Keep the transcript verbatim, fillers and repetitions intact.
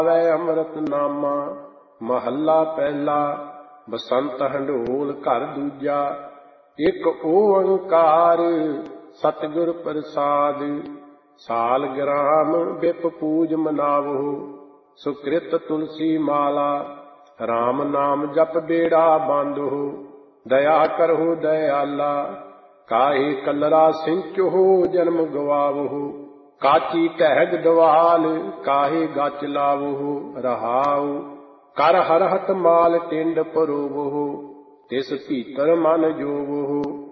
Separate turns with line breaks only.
ਵੈ ਅੰਮ੍ਰਿਤ ਨਾਮਾ। ਮਹੱਲਾ ਪਹਿਲਾ। ਬਸੰਤ ਹੰਢੋਲ ਘਰ ਦੂਜਾ। ਇੱਕ ਓੰਕਾਰ ਸਤਿਗੁਰ ਪ੍ਰਸਾਦ। ਸਾਲ ਗ੍ਰਾਮ ਬਿਪ ਪੂਜ ਮਨਾਵੋ। ਸੁਕ੍ਰਿਤ ਤੁਲਸੀ ਮਾਲਾ। ਰਾਮ ਨਾਮ ਜਪ ਬੇੜਾ ਬਾਂਧੋ। ਦਇਆ ਕਰਹੁ ਦਇਆਲਾ। ਕਾਹੇ ਕਲਰਾ ਸਿੰਚੋ ਜਨਮ ਗਵਾਵੋ। ਕਾਚੀ ਟਹਿਗ ਦਵਾਲ ਕਾਹੇ ਗਚ ਲਾਵੋ। ਰਹਾਉ ਕਰ ਹਰਹਤ ਮਾਲ ਟਿੰਡ ਪਰੋਵੋ। ਤਿਸ ਭੀਤਰ ਮਨ ਜੋਵੋ।